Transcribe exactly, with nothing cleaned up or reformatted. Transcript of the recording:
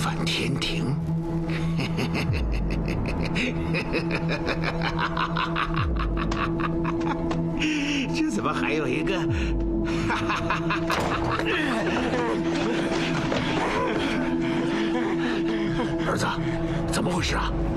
反天庭。这怎么还有一个？儿子，怎么回事啊？